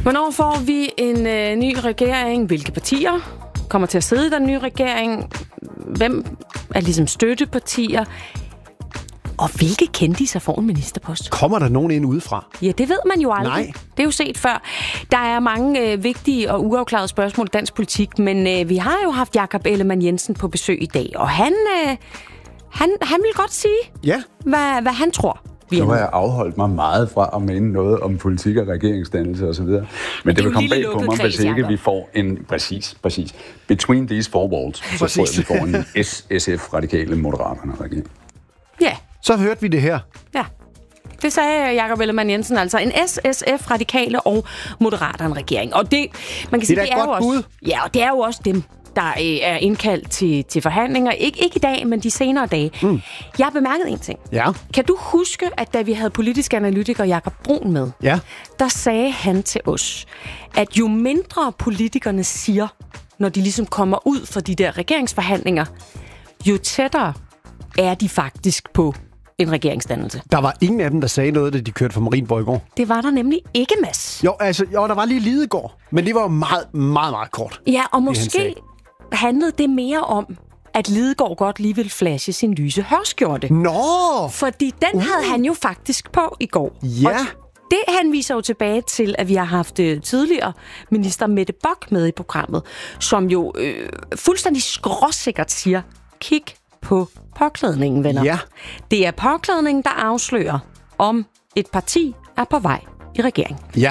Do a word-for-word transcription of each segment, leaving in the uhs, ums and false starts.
Hvornår får vi en øh, ny regering? Hvilke partier kommer til at sidde i den nye regering? Hvem er ligesom støttepartier? Og hvilke kendiser får en ministerpost? Kommer der nogen ind udefra? Ja, det ved man jo aldrig. Nej. Det er jo set før. Der er mange øh, vigtige og uafklarede spørgsmål i dansk politik, men øh, vi har jo haft Jakob Ellemann-Jensen på besøg i dag, og han, øh, han, han vil godt sige, ja. hvad, hvad han tror. Nu har jeg afholdt mig meget fra at mene noget om politik og regeringsdannelse osv. Men, Men det, det vil komme bag på mig, hvis ikke Jacob. vi får en... Præcis, præcis. Between these four walls, så tror jeg, vi får en S S F-radikale Moderaterne regering. Ja. Så hørte vi det her. Ja. Det sagde Jakob Ellemann-Jensen, altså en S S F, radikale og Moderaterne regering. Og det, man kan det sige, er det er jo også, ja, og det er jo også dem, der er indkaldt til, til forhandlinger. Ik- ikke i dag, men de senere dage. Mm. Jeg har bemærket en ting. Ja. Kan du huske, at da vi havde politisk analytiker Jakob Brun med, ja. der sagde han til os, at jo mindre politikerne siger, når de ligesom kommer ud for de der regeringsforhandlinger, jo tættere er de faktisk på en regeringsdannelse. Der var ingen af dem, der sagde noget, da de kørte fra Marienborg i går. Det var der nemlig ikke, Mads. Jo, altså, jo, der var lige Lidegaard, men det var jo meget, meget, meget kort. Ja, og måske handlede det mere om, at Lidegaard godt lige ville flashe sin lyse hørskjorte. Nå! Fordi den uh. havde han jo faktisk på i går. Ja. Og det henviser jo tilbage til, at vi har haft tidligere minister Mette Bock med i programmet, som jo øh, fuldstændig skråsikkert siger, kig på påklædningen, venner. Ja. Det er påklædningen, der afslører, om et parti er på vej i regering. Ja.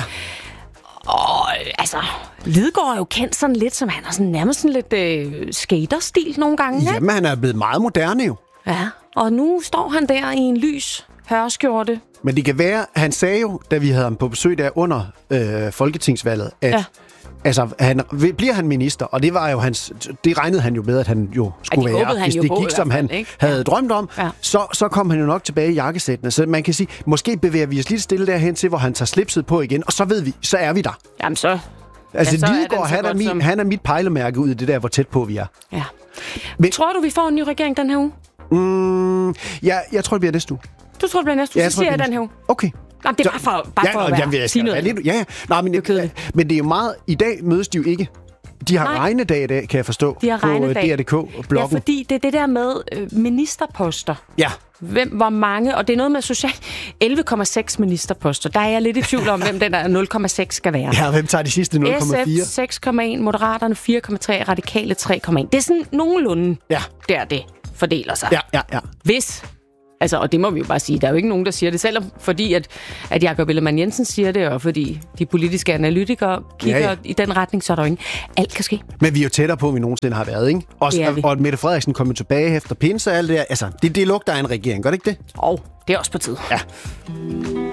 Og altså, Lidegaard er jo kendt sådan lidt, som han har sådan nærmest sådan lidt øh, skaterstil nogle gange. Ja? Jamen, han er blevet meget moderne jo. Ja, og nu står han der i en lys hørskjorte. Men det kan være, han sagde jo, da vi havde ham på besøg der under øh, folketingsvalget, at ja. altså, han, bliver han minister, og det var jo hans, det regnede han jo med, at han jo skulle ja, være. Hvis det gik, som han ikke? havde ja. drømt om, ja. så, så kom han jo nok tilbage i jakkesættene. Så man kan sige, måske bevæger vi os lidt stille derhen til, hvor han tager slipset på igen, og så ved vi, så er vi der. Jamen så... Altså, ja, Lidegaard, han, er min, som... han er mit pejlemærke ud i det der, hvor tæt på vi er. Ja. Men... Tror du, vi får en ny regering den her uge? Mm, ja, jeg tror, det bliver næste uge. Du tror, det bliver næste uge? Ja, så siger jeg den her uge. Okay. Nå, det er bare for, bare ja, for at være, jamen, sige noget. Lidt, ja, ja. Nej, men, det er men det er jo meget... I dag mødes de jo ikke. De har Nej. regnedag i dag, kan jeg forstå. De har på regnedag. D R punktum D K-bloggen. Ja, fordi det er det der med øh, ministerposter. Ja. Hvem, hvor mange, og det er noget med social... elleve komma seks ministerposter. Der er jeg lidt i tvivl om, hvem den der nul komma seks skal være. Ja, hvem tager de sidste nul komma fire? S F seks komma en, Moderaterne fire komma tre, Radikale tre komma en. Det er sådan nogenlunde, ja. der det fordeler sig. Ja, ja, ja. Hvis... Altså, og det må vi jo bare sige, der er jo ikke nogen, der siger det, selvom fordi, at, at Jakob Ellemann-Jensen siger det, og fordi de politiske analytikere kigger ja, ja. i den retning, så er der jo ingen. Alt kan ske. Men vi er jo tættere på, end vi nogensinde har været, ikke? Også, og, og Mette Frederiksen kommer tilbage efter pinse og alt det der. Altså, det, det lugter af en regering, gør det ikke det? Og det er også på tid. Ja.